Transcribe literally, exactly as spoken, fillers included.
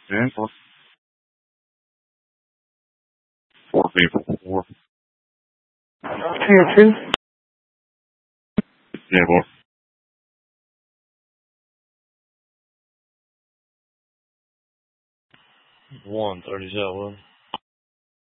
ten for four people. Four. Tier two. Yeah, boy. one thirty-seven.